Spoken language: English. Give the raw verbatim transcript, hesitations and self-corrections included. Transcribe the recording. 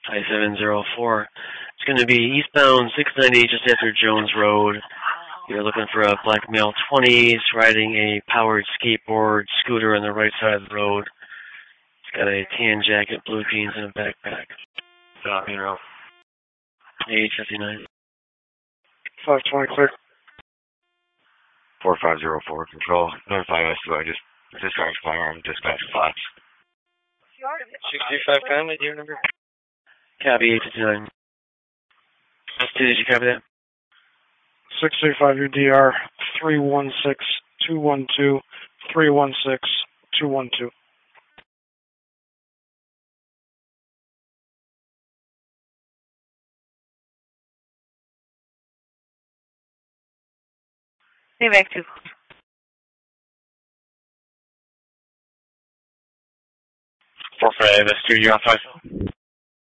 five seven zero four. It's going to be eastbound six ninety just after Jones Road. You're looking for a black male twenties riding a powered skateboard scooter on the right side of the road. It's got a tan jacket, blue jeans, and a backpack. Stop, you know. Age fifty-nine. five twenty clear. four five zero four, control. Notify us who I just discharged firearm, dispatch class. six two five pound, your number? Copy, eight fifty-nine. S two, did you copy that? six two five, your D R, three one six two one two, three one six two one two. Name active. four five, S two, you're on five.